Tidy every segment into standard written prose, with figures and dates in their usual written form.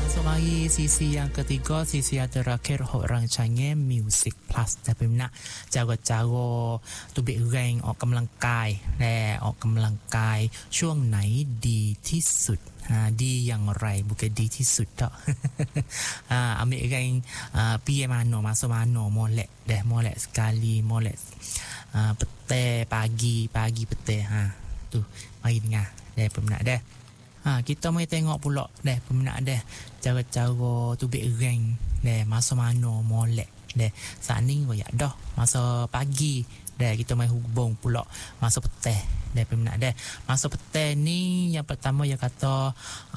Masuk mari sisi yang ketiga, sisi yang terakhir hok rancangan Music Plus. Tapi nak cara-cara tu big rank ออกกำลังกายออกกำลังกายช่วงไหนดีที่สุดดีอย่างไรบุกดีที่สุดเถอะ ambil rank pergi mana masuk mana molek dah molek sekali molek petang pagi petang tu mari dengar dah peminat dah. Kita mari tengok pula dah peminat dah cara-cara tu big rank dah masuk mana molek dah saat ni royak dah masa pagi dah kita mari hubung pula masuk petang dah peminat dah masuk petang ni yang pertama yang kata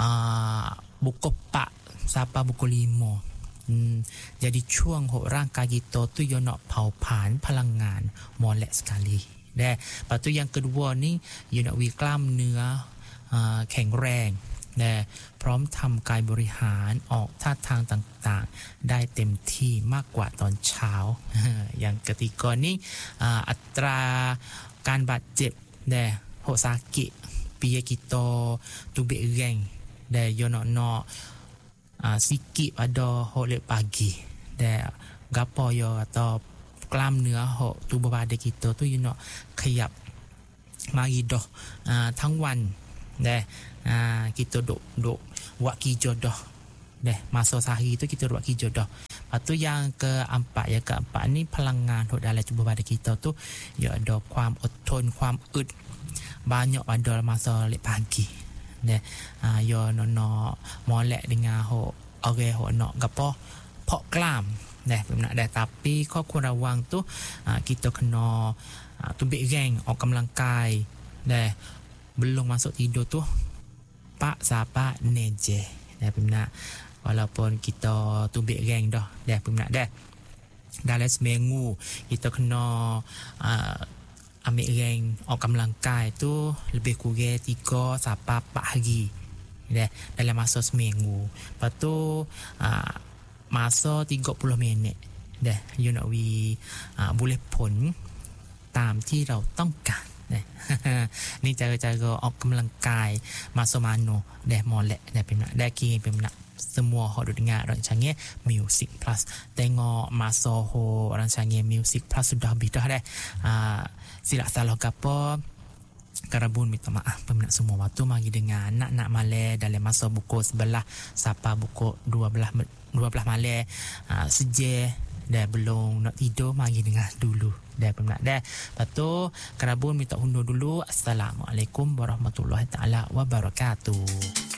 buku 4 sampai buku 5 jadi ช่วงร่างกาย kita tu dia nak เผาผลาญพลังงาน molek sekali dah lepas tu yang kedua ni dia nak มีกล้ามเนื้อแข็งแรงนะพร้อมทำกายบริหารออกท่าทางต่างๆได้เต็มที่มากกว่าตอนเช้า อย่างกติกานี้อัตราการบาดเจ็บนะโหซากิปียกิโตตุเบเรงนะโยนอนsikit pada hok pagi dan gapo yo atau กล้ามเนื้อ hok tubuh badan kita tu you nak ขยับ mari dah ทั้งวันนะ kita duk buat kerja dah masa sehari tu kita buat kerja dah. Lepas tu yang keempat ni พลังงาน hok dalam tubuh badan kita tu ya ada ความอดทนความอึด banyak pada masa lek pagiนะyo no molek dengan hok orang hok nak gapo pok kelamนะnak dah tapi ข้อควรระวังtu kita kena tumbik rank ออกกำลังกายนะ belum masuk tidur tu pak sapa neje dah peminat walaupun kita tumbik rank dah peminat dah dalam seminggu kita kena ambil rank ออกกำลังกาย tu lebih kurang 3 sampai 4 hari dah dalam masa seminggu. Lepas tu masa 30 minit dah you nak boleh pun ตามที่เราต้องการนี่ cara-cara ออกกำลังกาย masuk mano dah molek dah peminat dah kini peminat semua hok duk dengar rancangan Music Plus tengok masa hok rancangan Music Plus sudah habis dah silap salah gapo karabun minta maaf peminat semua waktu mari dengar nak malam dalam masa buku 11 sampai buku 12 malam sejak dah belum nak tidur mari dengar dulu dah peminat dah. Lepas tu karabun minta undur dulu. Assalamualaikum warahmatullahi taala wabarakatuh.